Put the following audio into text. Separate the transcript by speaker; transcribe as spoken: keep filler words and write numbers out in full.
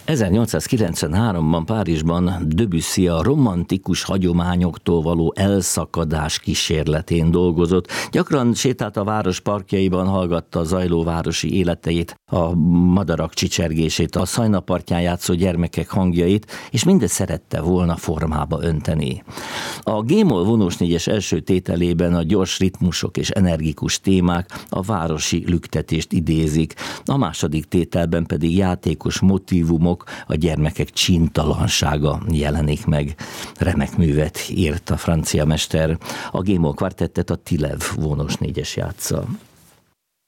Speaker 1: ezernyolcszázkilencvenháromban Párizsban Debussy a romantikus hagyományoktól való elszakadás kísérletén dolgozott. Gyakran sétált a város parkjaiban, hallgatta a zajló városi életeit, a madarak csicsergését, a Szajna-partján játszó gyermekek hangjait, és mindezt szerette volna formába önteni. A G-moll vonós négyes első tételében a gyors ritmusok és energikus témák a városi lüktetést idézik, a második tételben pedig játékos motívumok, a gyermekek csintalansága jelenik meg. Remek művet írt a francia mester. A G-moll kvartettet a Tilev vonós négyes játsza.